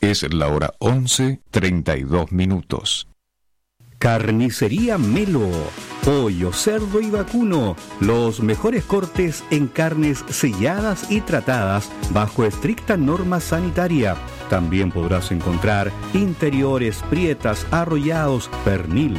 Es la hora 11:32. Carnicería Melo, pollo, cerdo y vacuno, los mejores cortes en carnes selladas y tratadas bajo estricta norma sanitaria. También podrás encontrar interiores, prietas, arrollados, pernil.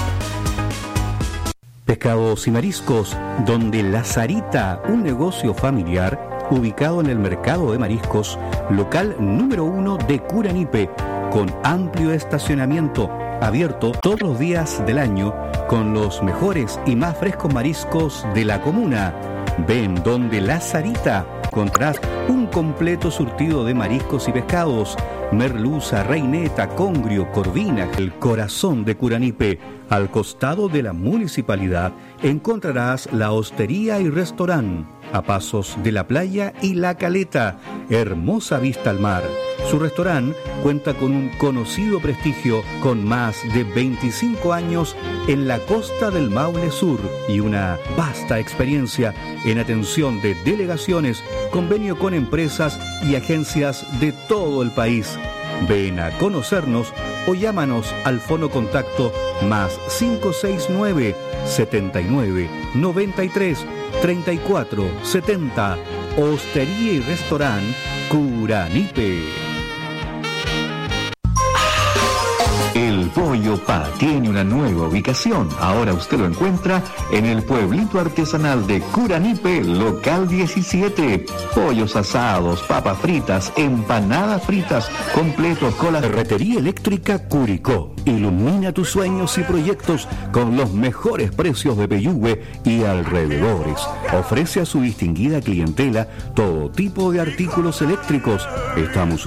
Pescados y mariscos, donde La Sarita, un negocio familiar ubicado en el mercado de mariscos, local número 1 de Curanipe, con amplio estacionamiento, abierto todos los días del año, con los mejores y más frescos mariscos de la comuna. Ven donde La Sarita encontrarás un completo surtido de mariscos y pescados, merluza, reineta, congrio, corvina. El corazón de Curanipe, al costado de la municipalidad, encontrarás la hostería y restaurante, a pasos de la playa y la caleta, hermosa vista al mar. Su restaurante cuenta con un conocido prestigio, con más de 25 años en la costa del Maule Sur y una vasta experiencia en atención de delegaciones, convenio con empresas y agencias de todo el país. Ven a conocernos o llámanos al fono contacto más 569 79 93 34 70. Hostería y restaurante Curanipe. El Pollo Pa tiene una nueva ubicación. Ahora usted lo encuentra en el pueblito artesanal de Curanipe, local 17. Pollos asados, papas fritas, empanadas fritas, completos con la Ferretería Eléctrica Curicó. Ilumina tus sueños y proyectos con los mejores precios de Peyúgue y alrededores. Ofrece a su distinguida clientela todo tipo de artículos eléctricos. Estamos